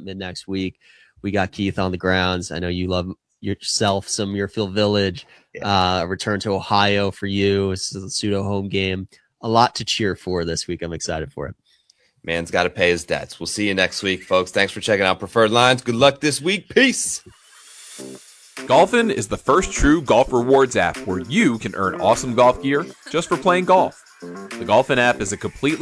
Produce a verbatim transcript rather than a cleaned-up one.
mid next week. We got Keith on the grounds. I know you love yourself some Muirfield Village. Yeah. Uh, return to Ohio for you. This is a pseudo home game. A lot to cheer for this week. I'm excited for it. Man's got to pay his debts. We'll see you next week, folks. Thanks for checking out Preferred Lines. Good luck this week. Peace. Golfin is the first true golf rewards app where you can earn awesome golf gear just for playing golf. The Golfin app is a completely